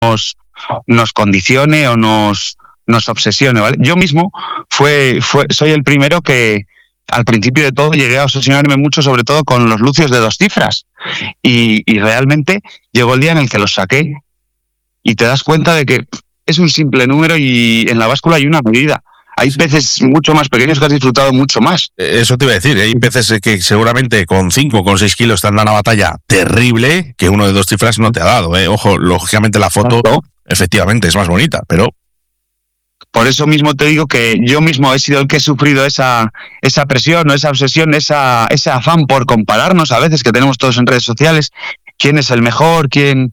nos condicione o nos obsesione, ¿vale? Yo mismo soy el primero que al principio de todo llegué a obsesionarme mucho, sobre todo con los lucios de 2 cifras. Y realmente llegó el día en el que los saqué y te das cuenta de que es un simple número y en la báscula hay una medida. Hay peces mucho más pequeños que has disfrutado mucho más. Eso te iba a decir, hay peces que seguramente con 5 o con 6 kilos te han dado una batalla terrible que uno de 2 cifras no te ha dado. Ojo, lógicamente la foto efectivamente es más bonita, pero... Por eso mismo te digo que yo mismo he sido el que he sufrido esa presión o esa obsesión, ese afán por compararnos a veces que tenemos todos en redes sociales, quién es el mejor,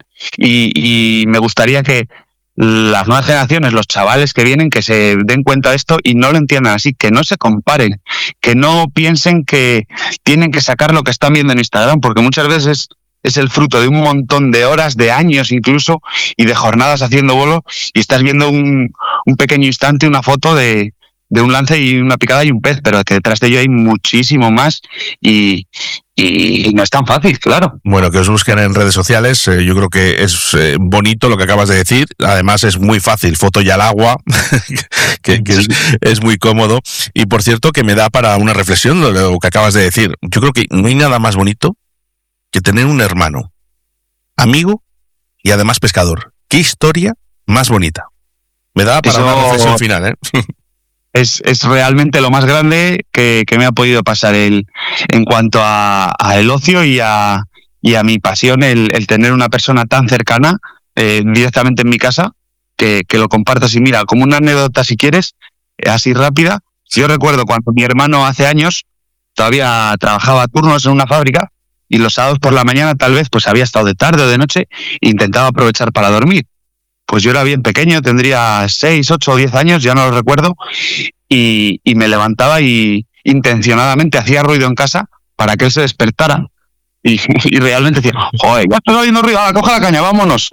y me gustaría que las nuevas generaciones, los chavales que vienen, que se den cuenta de esto y no lo entiendan así, que no se comparen, que no piensen que tienen que sacar lo que están viendo en Instagram, porque muchas veces es el fruto de un montón de horas, de años incluso, y de jornadas haciendo bolo, y estás viendo un pequeño instante, una foto de un lance y una picada y un pez, pero que detrás de ello hay muchísimo más y no es tan fácil, claro. Bueno, que os busquen en redes sociales, yo creo que es bonito lo que acabas de decir, además es muy fácil, foto y al agua, que es muy cómodo, y por cierto que me da para una reflexión lo que acabas de decir. Yo creo que no hay nada más bonito que tener un hermano, amigo y además pescador. ¿Qué historia más bonita? Me da para una reflexión final, ¿eh? Es realmente lo más grande que me ha podido pasar en cuanto a el ocio y a mi pasión, el tener una persona tan cercana directamente en mi casa, que lo compartas. Y mira, como una anécdota si quieres, así rápida, yo recuerdo cuando mi hermano hace años todavía trabajaba turnos en una fábrica y los sábados por la mañana tal vez pues había estado de tarde o de noche e intentaba aprovechar para dormir. Pues yo era bien pequeño, tendría 6, 8 o 10 años, ya no lo recuerdo, y me levantaba y intencionadamente hacía ruido en casa para que él se despertara. Y realmente decía, joder, ya estoy oyendo ruido, coge la caña, vámonos.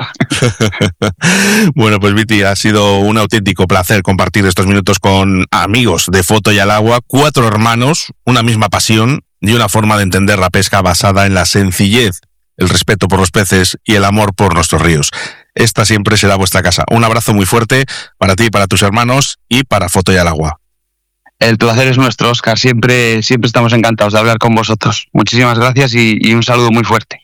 Bueno, pues Viti, ha sido un auténtico placer compartir estos minutos con amigos de Foto y al Agua, 4 hermanos, una misma pasión y una forma de entender la pesca basada en la sencillez, el respeto por los peces y el amor por nuestros ríos. Esta siempre será vuestra casa. Un abrazo muy fuerte para ti, para tus hermanos y para Foto y al Agua. El placer es nuestro, Óscar. Siempre estamos encantados de hablar con vosotros. Muchísimas gracias y un saludo muy fuerte.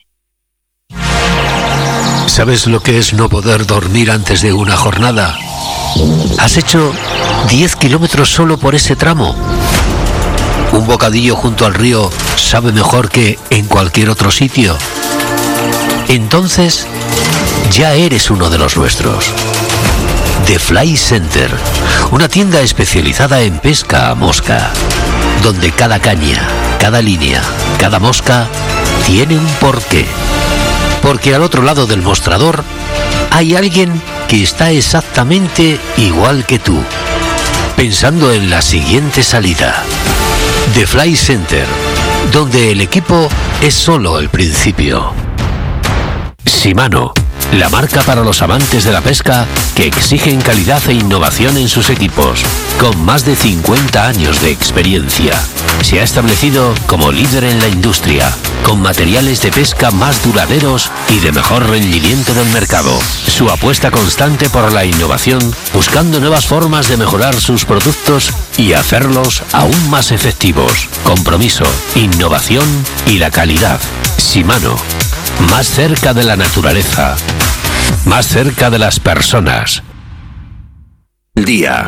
¿Sabes lo que es no poder dormir antes de una jornada? ¿Has hecho 10 kilómetros solo por ese tramo? ¿Un bocadillo junto al río sabe mejor que en cualquier otro sitio? Entonces, ya eres uno de los nuestros. The Fly Center, una tienda especializada en pesca a mosca, donde cada caña, cada línea, cada mosca tiene un porqué. Porque al otro lado del mostrador hay alguien que está exactamente igual que tú, pensando en la siguiente salida. The Fly Center, donde el equipo es solo el principio. Shimano, la marca para los amantes de la pesca que exigen calidad e innovación en sus equipos, con más de 50 años de experiencia. Se ha establecido como líder en la industria, con materiales de pesca más duraderos y de mejor rendimiento del mercado. Su apuesta constante por la innovación, buscando nuevas formas de mejorar sus productos y hacerlos aún más efectivos. Compromiso, innovación y la calidad. Shimano, más cerca de la naturaleza, más cerca de las personas. Día.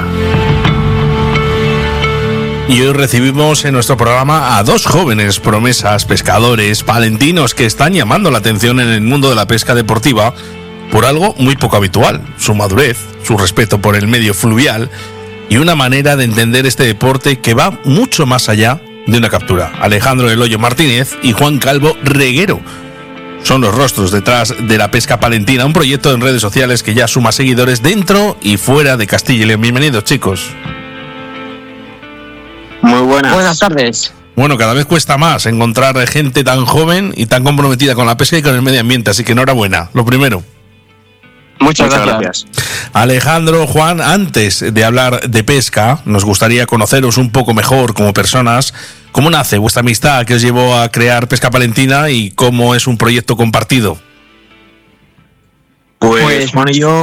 Y hoy recibimos en nuestro programa a 2 jóvenes promesas, pescadores, palentinos que están llamando la atención en el mundo de la pesca deportiva por algo muy poco habitual: su madurez, su respeto por el medio fluvial y una manera de entender este deporte que va mucho más allá de una captura. Alejandro El Hoyo Martínez y Juan Calvo Reguero son los rostros detrás de la pesca palentina, un proyecto en redes sociales que ya suma seguidores dentro y fuera de Castilla y León. Bienvenidos, chicos. Muy buenas. Buenas tardes. Bueno, cada vez cuesta más encontrar gente tan joven y tan comprometida con la pesca y con el medio ambiente, así que enhorabuena, lo primero. Muchas gracias. Alejandro, Juan, antes de hablar de pesca, nos gustaría conoceros un poco mejor como personas. ¿Cómo nace vuestra amistad que os llevó a crear Pesca Palentina y cómo es un proyecto compartido? Pues bueno, yo